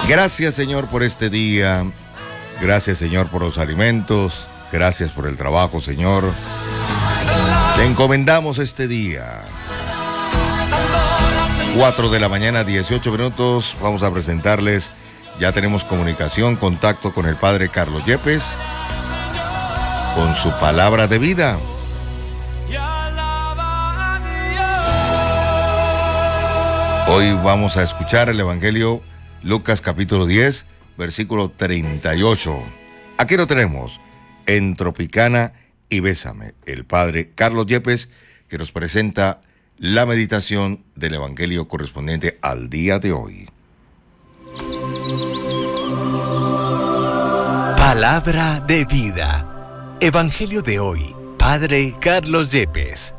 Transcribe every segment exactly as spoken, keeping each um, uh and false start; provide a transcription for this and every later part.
Gracias, Señor, por este día. Gracias, Señor, por los alimentos. Gracias por el trabajo, Señor. Te encomendamos este día. cuatro de la mañana, dieciocho minutos. Vamos a presentarles. Ya tenemos comunicación, contacto con el Padre Carlos Yepes, con su palabra de vida. Hoy vamos a escuchar el Evangelio Lucas capítulo diez, versículo treinta y ocho. Aquí lo tenemos, en Tropicana y Bésame, el Padre Carlos Yepes, que nos presenta la meditación del Evangelio correspondiente al día de hoy. Palabra de vida. Evangelio de hoy, Padre Carlos Yepes.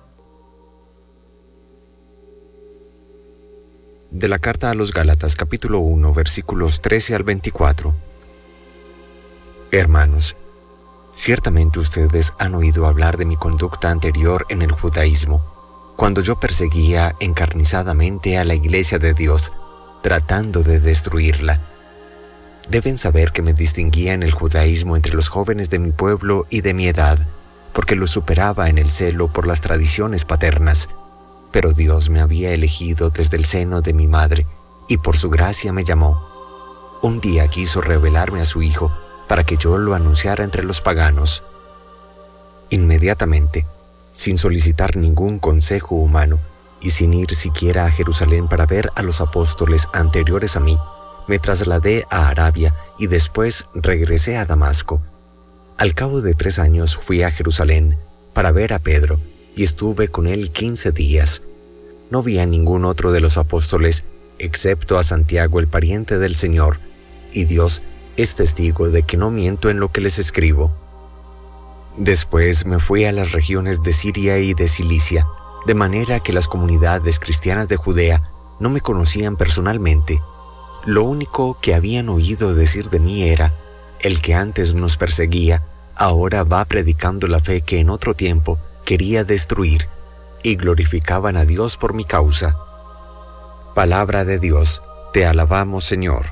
De la carta a los Gálatas, capítulo uno, versículos trece al veinticuatro. Hermanos, ciertamente ustedes han oído hablar de mi conducta anterior en el judaísmo, cuando yo perseguía encarnizadamente a la iglesia de Dios, tratando de destruirla. Deben saber que me distinguía en el judaísmo entre los jóvenes de mi pueblo y de mi edad, porque los superaba en el celo por las tradiciones paternas. Pero Dios me había elegido desde el seno de mi madre, y por su gracia me llamó. Un día quiso revelarme a su Hijo, para que yo lo anunciara entre los paganos. Inmediatamente, sin solicitar ningún consejo humano, y sin ir siquiera a Jerusalén para ver a los apóstoles anteriores a mí, me trasladé a Arabia y después regresé a Damasco. Al cabo de tres años fui a Jerusalén para ver a Pedro, y estuve con él quince días. No vi a ningún otro de los apóstoles, excepto a Santiago, el pariente del Señor, y Dios es testigo de que no miento en lo que les escribo. Después me fui a las regiones de Siria y de Cilicia, de manera que las comunidades cristianas de Judea no me conocían personalmente. Lo único que habían oído decir de mí era: el que antes nos perseguía, ahora va predicando la fe que en otro tiempo quería destruir, y glorificaban a Dios por mi causa. Palabra de Dios, te alabamos, Señor.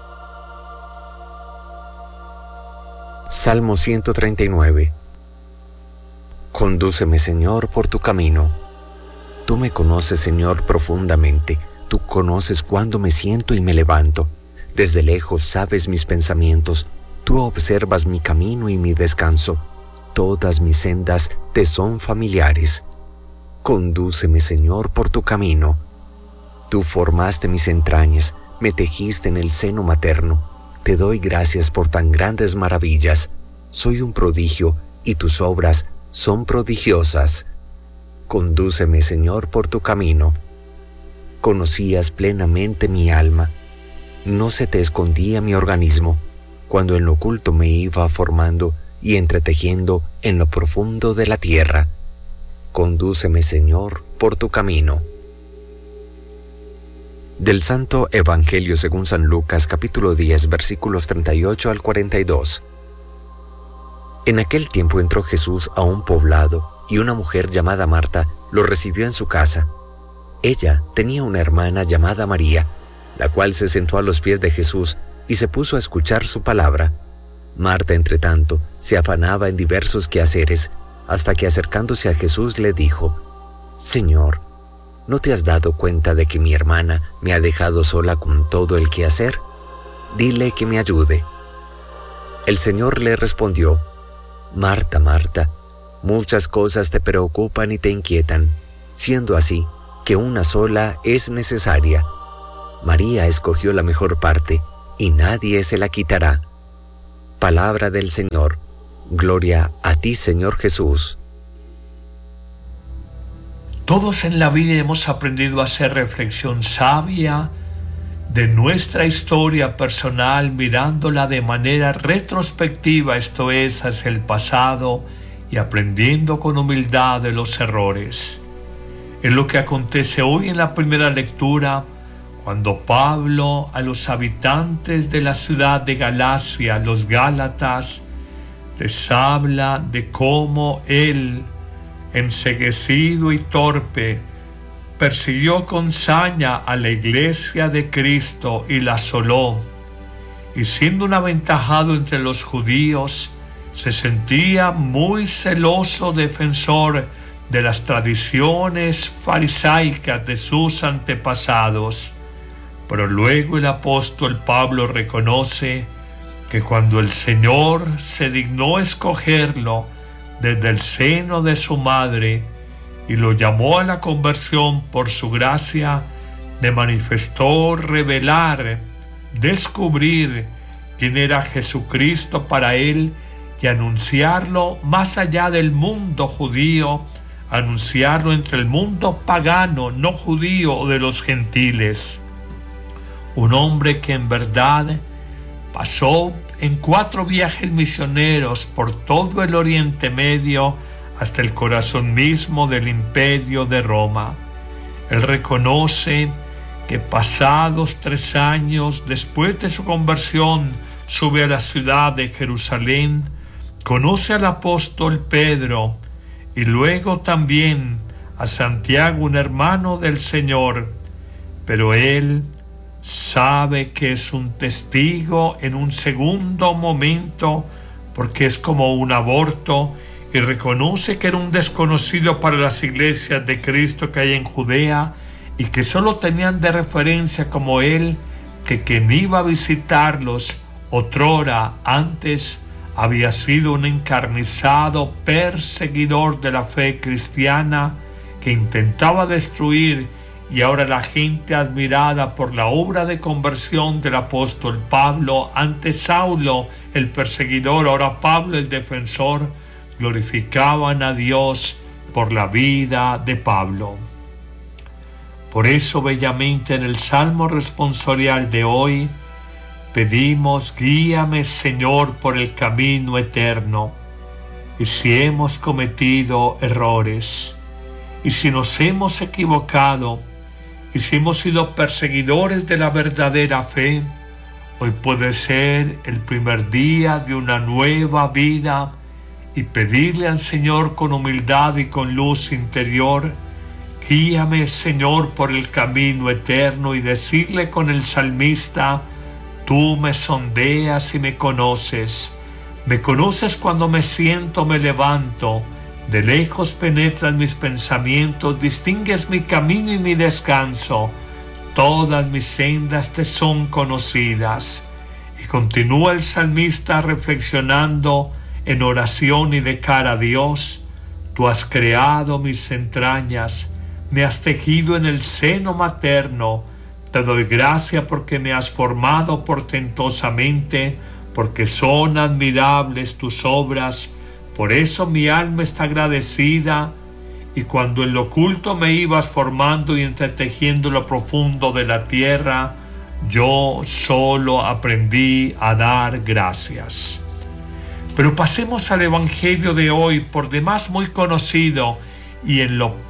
Salmo ciento treinta y nueve. Condúceme, Señor, por tu camino. Tú me conoces, Señor, profundamente. Tú conoces cuándo me siento y me levanto. Desde lejos sabes mis pensamientos. Tú observas mi camino y mi descanso. Todas mis sendas te son familiares. Condúceme, Señor, por tu camino. Tú formaste mis entrañas, me tejiste en el seno materno. Te doy gracias por tan grandes maravillas. Soy un prodigio, y tus obras son prodigiosas. Condúceme, Señor, por tu camino. Conocías plenamente mi alma. No se te escondía mi organismo, cuando en lo oculto me iba formando y entretejiendo en lo profundo de la tierra. Condúceme, Señor, por tu camino. Del Santo Evangelio según San Lucas, capítulo diez, versículos treinta y ocho al cuarenta y dos. En aquel tiempo entró Jesús a un poblado, y una mujer llamada Marta lo recibió en su casa. Ella tenía una hermana llamada María, la cual se sentó a los pies de Jesús y se puso a escuchar su palabra. Marta, entre tanto, se afanaba en diversos quehaceres, hasta que acercándose a Jesús le dijo: Señor, ¿no te has dado cuenta de que mi hermana me ha dejado sola con todo el quehacer? Dile que me ayude. El Señor le respondió: Marta, Marta, muchas cosas te preocupan y te inquietan, siendo así que una sola es necesaria. María escogió la mejor parte, y nadie se la quitará. Palabra del Señor. Gloria a ti, Señor Jesús. Todos en la vida hemos aprendido a hacer reflexión sabia de nuestra historia personal, mirándola de manera retrospectiva, esto es, hacia el pasado, y aprendiendo con humildad de los errores. Es lo que acontece hoy en la primera lectura, cuando Pablo a los habitantes de la ciudad de Galacia, los Gálatas, les habla de cómo él, enceguecido y torpe, persiguió con saña a la iglesia de Cristo y la asoló, y siendo un aventajado entre los judíos, se sentía muy celoso defensor de las tradiciones farisaicas de sus antepasados. Pero luego el apóstol Pablo reconoce que cuando el Señor se dignó escogerlo desde el seno de su madre y lo llamó a la conversión por su gracia, le manifestó revelar, descubrir quién era Jesucristo para él y anunciarlo más allá del mundo judío, anunciarlo entre el mundo pagano, no judío o de los gentiles. Un hombre que en verdad pasó en cuatro viajes misioneros por todo el Oriente Medio hasta el corazón mismo del imperio de Roma. Él reconoce que pasados tres años después de su conversión sube a la ciudad de Jerusalén, conoce al apóstol Pedro y luego también a Santiago, un hermano del Señor, pero él sabe que es un testigo en un segundo momento porque es como un aborto y reconoce que era un desconocido para las iglesias de Cristo que hay en Judea y que solo tenían de referencia como él que quien iba a visitarlos otrora antes había sido un encarnizado perseguidor de la fe cristiana que intentaba destruir, y ahora la gente admirada por la obra de conversión del apóstol Pablo, antes Saulo el perseguidor, ahora Pablo el defensor, glorificaban a Dios por la vida de Pablo. Por eso bellamente en el Salmo responsorial de hoy pedimos: guíame, Señor, por el camino eterno. Y si hemos cometido errores, y si nos hemos equivocado, y si hemos sido perseguidores de la verdadera fe, hoy puede ser el primer día de una nueva vida y pedirle al Señor con humildad y con luz interior: guíame, Señor, por el camino eterno, y decirle con el salmista: tú me sondeas y me conoces. Me conoces cuando me siento, me levanto. De lejos penetras mis pensamientos, distingues mi camino y mi descanso. Todas mis sendas te son conocidas. Y continúa el salmista reflexionando en oración y de cara a Dios: tú has creado mis entrañas, me has tejido en el seno materno. Te doy gracia porque me has formado portentosamente, porque son admirables tus obras. Por eso mi alma está agradecida, y cuando en lo oculto me ibas formando y entretejiendo lo profundo de la tierra, yo solo aprendí a dar gracias. Pero pasemos al Evangelio de hoy, por demás muy conocido, y en lo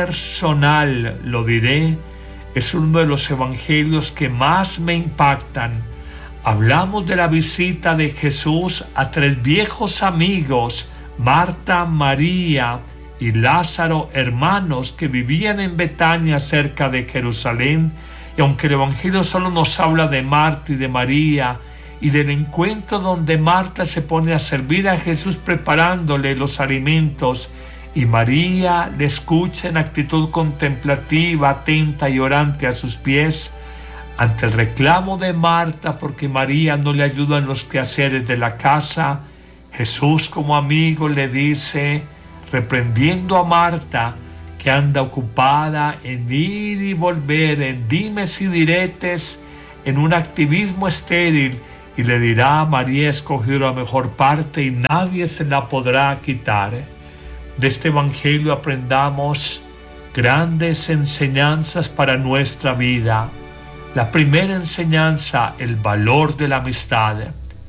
personal lo diré, es uno de los evangelios que más me impactan. Hablamos de la visita de Jesús a tres viejos amigos, Marta, María y Lázaro, hermanos que vivían en Betania cerca de Jerusalén. Y aunque el evangelio solo nos habla de Marta y de María y del encuentro donde Marta se pone a servir a Jesús preparándole los alimentos, y María le escucha en actitud contemplativa, atenta y orante a sus pies, ante el reclamo de Marta porque María no le ayuda en los quehaceres de la casa, Jesús como amigo le dice, reprendiendo a Marta, que anda ocupada en ir y volver, en dimes y diretes, en un activismo estéril, y le dirá: María escogió la mejor parte y nadie se la podrá quitar. De este evangelio aprendamos grandes enseñanzas para nuestra vida. La primera enseñanza, el valor de la amistad.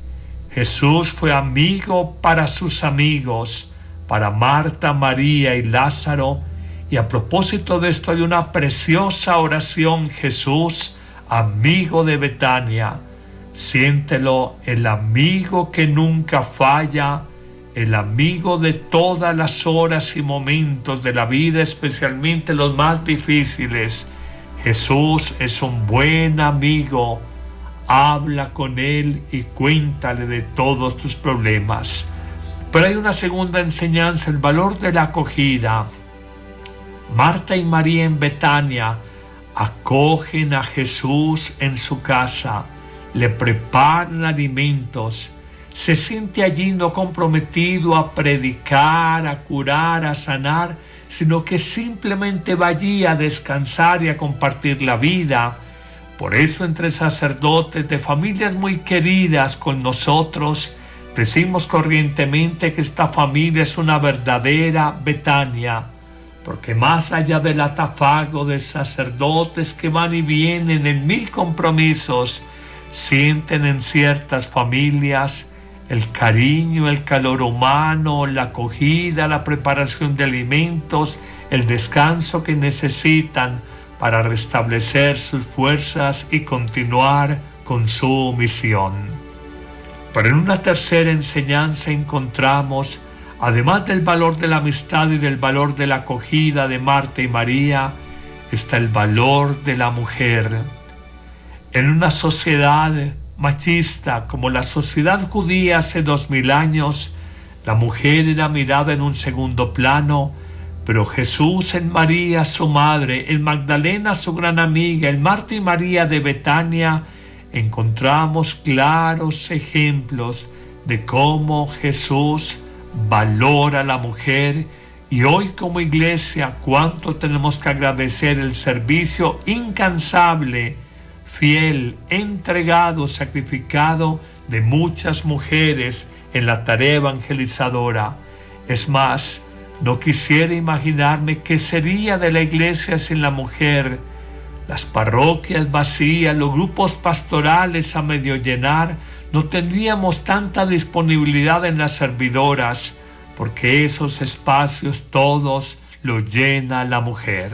Jesús fue amigo para sus amigos, para Marta, María y Lázaro. Y a propósito de esto hay una preciosa oración: Jesús, amigo de Betania. Siéntelo, el amigo que nunca falla, el amigo de todas las horas y momentos de la vida, especialmente los más difíciles. Jesús es un buen amigo. Habla con Él y cuéntale de todos tus problemas. Pero hay una segunda enseñanza, el valor de la acogida. Marta y María en Betania acogen a Jesús en su casa, le preparan alimentos. Se siente allí no comprometido a predicar, a curar, a sanar, sino que simplemente va allí a descansar y a compartir la vida. Por eso entre sacerdotes de familias muy queridas con nosotros, decimos corrientemente que esta familia es una verdadera Betania, porque más allá del atafago de sacerdotes que van y vienen en mil compromisos, sienten en ciertas familias el cariño, el calor humano, la acogida, la preparación de alimentos, el descanso que necesitan para restablecer sus fuerzas y continuar con su misión. Pero en una tercera enseñanza encontramos, además del valor de la amistad y del valor de la acogida de Marta y María, está el valor de la mujer. En una sociedad machista como la sociedad judía hace dos mil años, la mujer era mirada en un segundo plano, pero Jesús en María, su madre, en Magdalena, su gran amiga, en Marta y María de Betania, encontramos claros ejemplos de cómo Jesús valora a la mujer. Y hoy como iglesia, cuánto tenemos que agradecer el servicio incansable, fiel, entregado, sacrificado de muchas mujeres en la tarea evangelizadora. Es más, no quisiera imaginarme qué sería de la iglesia sin la mujer. Las parroquias vacías, los grupos pastorales a medio llenar, no tendríamos tanta disponibilidad en las servidoras, porque esos espacios todos los llena la mujer.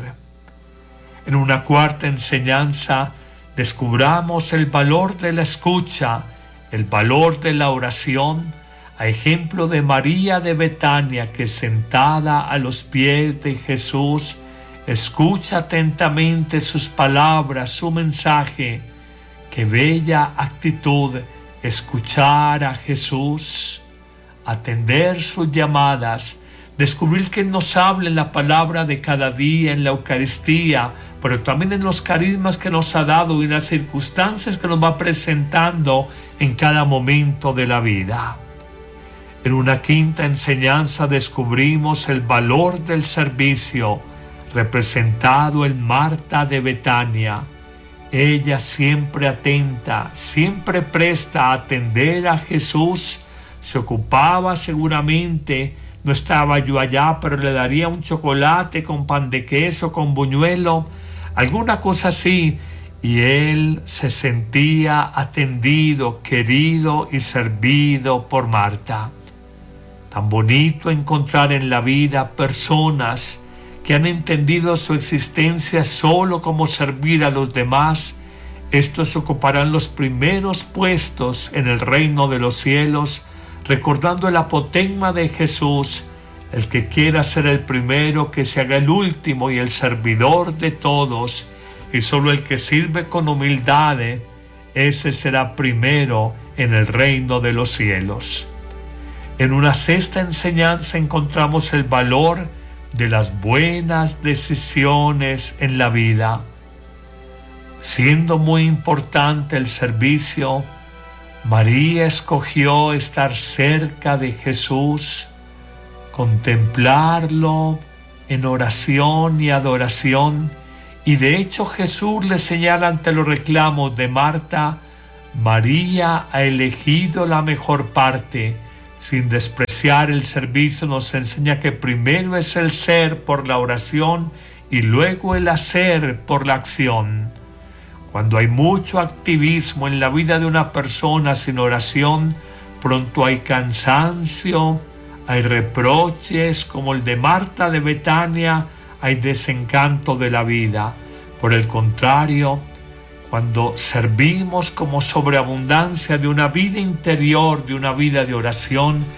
En una cuarta enseñanza, descubramos el valor de la escucha, el valor de la oración, a ejemplo de María de Betania, que sentada a los pies de Jesús, escucha atentamente sus palabras, su mensaje. Qué bella actitud, escuchar a Jesús, atender sus llamadas, descubrir que nos habla en la palabra de cada día, en la Eucaristía, pero también en los carismas que nos ha dado y en las circunstancias que nos va presentando en cada momento de la vida. En una quinta enseñanza descubrimos el valor del servicio, representado en Marta de Betania. Ella siempre atenta, siempre presta a atender a Jesús. Se ocupaba seguramente, no estaba yo allá, pero le daría un chocolate con pan de queso, con buñuelo, alguna cosa así, y él se sentía atendido, querido y servido por Marta. Tan bonito encontrar en la vida personas que han entendido su existencia solo como servir a los demás. Estos ocuparán los primeros puestos en el reino de los cielos, recordando el apotegma de Jesús: el que quiera ser el primero, que se haga el último y el servidor de todos, y solo el que sirve con humildad, ese será primero en el reino de los cielos. En una sexta enseñanza encontramos el valor de las buenas decisiones en la vida. Siendo muy importante el servicio, María escogió estar cerca de Jesús, contemplarlo en oración y adoración, y de hecho Jesús le señala ante los reclamos de Marta: María ha elegido la mejor parte. Sin despreciar el servicio, nos enseña que primero es el ser por la oración y luego el hacer por la acción. Cuando hay mucho activismo en la vida de una persona sin oración, pronto hay cansancio, hay reproches como el de Marta de Betania, hay desencanto de la vida. Por el contrario, cuando servimos como sobreabundancia de una vida interior, de una vida de oración,